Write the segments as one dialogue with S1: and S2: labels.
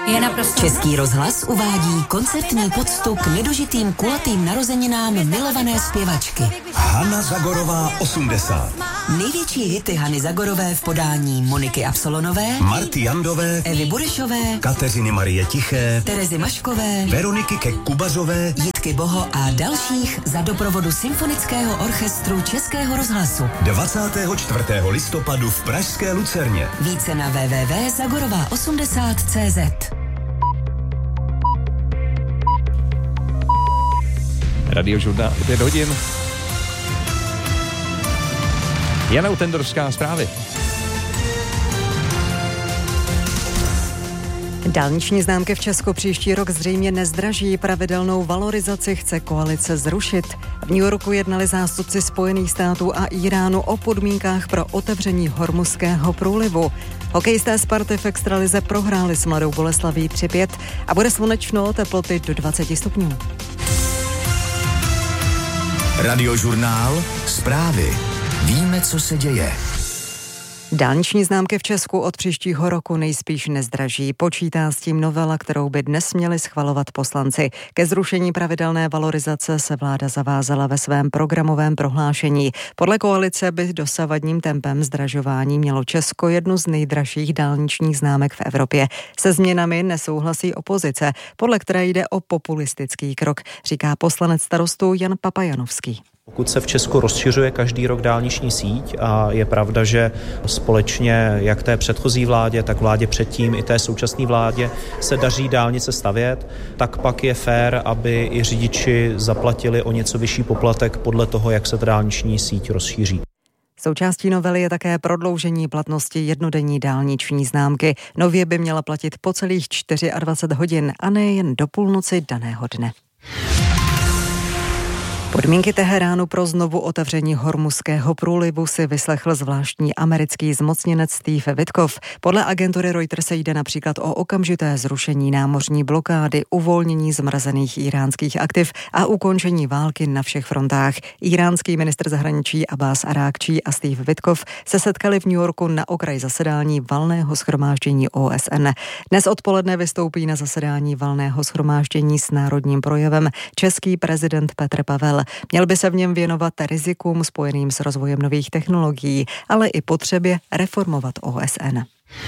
S1: Je naprosto.
S2: Český rozhlas uvádí koncertní poctu k nedožitým kulatým narozeninám milované zpěvačky.
S3: Hana Zagorová 80.
S2: Největší hity Hany Zagorové v podání Moniky Absolonové,
S3: Marty Jandové,
S2: Evy Burešové,
S3: Kateřiny Marie Tiché,
S2: Terezy Maškové,
S3: Veroniky Kek-Kubařové,
S2: Jitky Boho a dalších za doprovodu Symfonického orchestru Českého rozhlasu.
S3: 24. listopadu v pražské Lucerně.
S2: Více na www.zagorová80.cz.
S4: Radiožurnál 5 hodin. Jana Utendorská, zprávy.
S5: Dálniční známky v Česku příští rok zřejmě nezdraží. Pravidelnou valorizaci chce koalice zrušit. V New Yorku jednali zástupci Spojených států a Íránu o podmínkách pro otevření Hormuzského průlivu. Hokejisté Sparty v extralize prohráli s Mladou Boleslaví 3-5 a bude slunečno, teploty do 20 stupňů.
S3: Radiožurnál, zprávy. Víme, co se děje.
S5: Dálniční známky v Česku od příštího roku nejspíš nezdraží. Počítá s tím novela, kterou by dnes měli schvalovat poslanci. Ke zrušení pravidelné valorizace se vláda zavázala ve svém programovém prohlášení. Podle koalice by dosavadním tempem zdražování mělo Česko jednu z nejdražších dálničních známek v Evropě. Se změnami nesouhlasí opozice, podle které jde o populistický krok, říká poslanec Starostů Jan Papajanovský.
S6: Pokud se v Česku rozšiřuje každý rok dálniční síť a je pravda, že společně jak té předchozí vládě, tak vládě předtím i té současné vládě se daří dálnice stavět, tak pak je fér, aby i řidiči zaplatili o něco vyšší poplatek podle toho, jak se ta dálniční síť rozšíří.
S5: Součástí novely je také prodloužení platnosti jednodenní dálniční známky. Nově by měla platit po celých 24 hodin a ne jen do půlnoci daného dne. Podmínky Teheránu pro znovu otevření Hormuzského průlivu si vyslechl zvláštní americký zmocněnec Steve Witkoff. Podle agentury Reuters jde například o okamžité zrušení námořní blokády, uvolnění zmrazených iránských aktiv a ukončení války na všech frontách. Iránský ministr zahraničí Abbas Arákčí a Steve Witkoff se setkali v New Yorku na okraji zasedání valného shromáždění OSN. Dnes odpoledne vystoupí na zasedání valného shromáždění s národním projevem český prezident Petr Pavel. Měl by se v něm věnovat rizikům spojeným s rozvojem nových technologií, ale i potřebě reformovat OSN.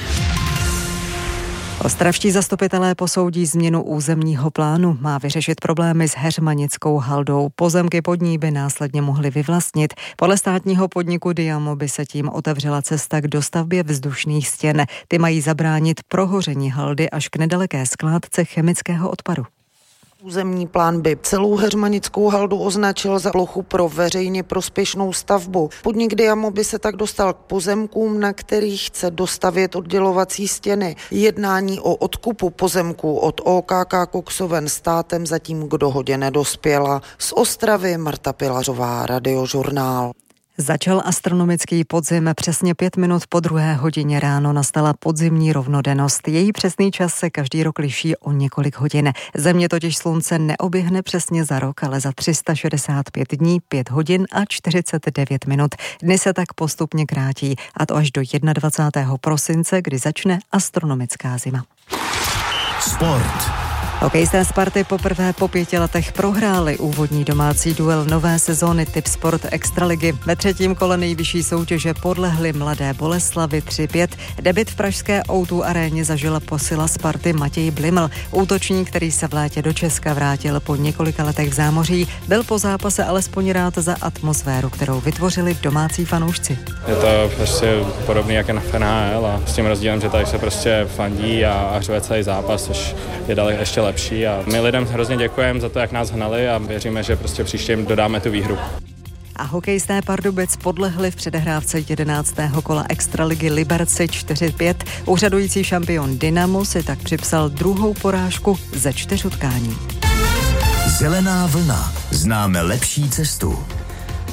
S5: Ostravští zastupitelé posoudí změnu územního plánu. Má vyřešit problémy s Heřmanickou haldou. Pozemky pod ní by následně mohly vyvlastnit. Podle státního podniku Diamo by se tím otevřela cesta k dostavbě vzdušných stěn. Ty mají zabránit prohoření haldy až k nedaleké skládce chemického odpadu.
S7: Územní plán by celou Heřmanickou haldu označil za plochu pro veřejně prospěšnou stavbu. Podnik Diamo by se tak dostal k pozemkům, na kterých chce dostavět oddělovací stěny. Jednání o odkupu pozemků od OKK Koksoven státem zatím k dohodě nedospěla. Z Ostravy Marta Pilařová, Radiožurnál.
S5: Začal astronomický podzim, přesně 5 minut po 2 hodině ráno nastala podzimní rovnodennost. Její přesný čas se každý rok liší o několik hodin. Země totiž slunce neoběhne přesně za rok, ale za 365 dní, 5 hodin a 49 minut. Dny se tak postupně krátí, a to až do 21. prosince, kdy začne astronomická zima.
S3: Sport.
S5: Hokejisté Sparty poprvé po 5 letech prohráli úvodní domácí duel nové sezóny Typ Sport Extraligy. Ve 3. kole nejvyšší soutěže podlehli Mladé Boleslavi 3-5. Debut v pražské O2 aréně zažila posila Sparty Matěj Bliml. Útočník, který se v létě do Česka vrátil po několika letech v zámoří, byl po zápase alespoň rád za atmosféru, kterou vytvořili domácí fanoušci.
S8: Je to prostě podobný jako na NHL a s tím rozdílem, že tady se prostě fandí a řve celý zápas, což je daleko ještě lepší a my lidem hrozně děkujeme za to, jak nás hnali a věříme, že prostě příště jim dodáme tu výhru.
S5: A hokejisté Pardubic podlehli v předehrávce 11. kola Extraligy Liberci 4-5. Úřadující šampion Dynamo si tak připsal 2. porážku ze 4 utkání.
S3: Zelená vlna. Známe lepší cestu.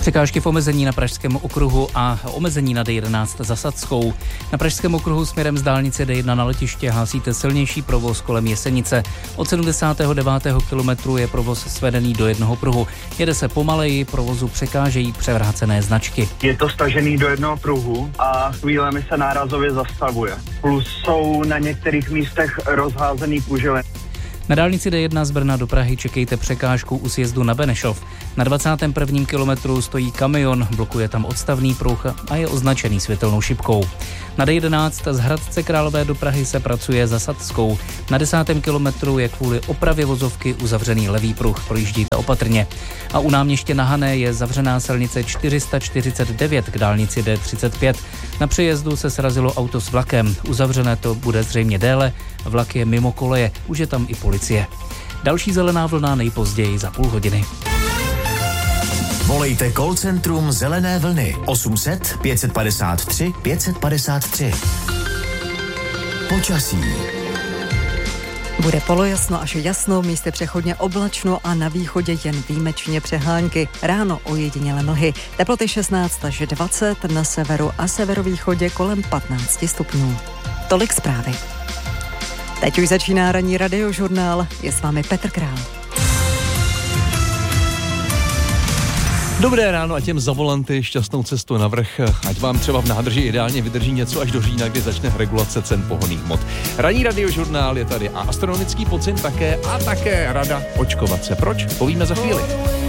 S1: Překážky v omezení na Pražském okruhu a omezení na D11 za Sadskou. Na Pražském okruhu směrem z dálnice D1 na letiště hásíte silnější provoz kolem Jesenice. Od 79. kilometru je provoz svedený do jednoho pruhu. Jede se pomaleji, provozu překážejí převrácené značky.
S9: Je to stažený do jednoho pruhu a chvílemi se nárazově zastavuje. Plus jsou na některých místech rozházený kužely.
S1: Na dálnici D1 z Brna do Prahy čekejte překážku u sjezdu na Benešov. Na 21. kilometru stojí kamion, blokuje tam odstavný pruh a je označený světelnou šipkou. Na D11 z Hradce Králové do Prahy se pracuje za Sadskou. Na 10. kilometru je kvůli opravě vozovky uzavřený levý pruh, projíždíte opatrně. A u náměště na Hané je zavřená silnice 449 k dálnici D35. Na přejezdu se srazilo auto s vlakem. Uzavřené to bude zřejmě déle, vlak je mimo koleje, už je tam i policie. Další zelená vlna nejpozději za půl hodiny.
S3: Volejte call centrum Zelené vlny 800 553 553. Počasí.
S5: Bude polojasno až jasno, místy přechodně oblačno a na východě jen výjimečně přehánky. Ráno ojedinělé mlhy. Teploty 16 až 20, na severu a severovýchodě kolem 15 stupňů. Tolik zprávy. Teď už začíná ranní radiožurnál. Je s vámi Petr Král.
S4: Dobré ráno a těm za volanty šťastnou cestu na vrch. Ať vám třeba v nádrži ideálně vydrží něco až do října, kdy začne regulace cen pohonných hmot. Ranní radiožurnál je tady a astronomický podzim také a také rada očkovat se. Proč? Povíme za chvíli.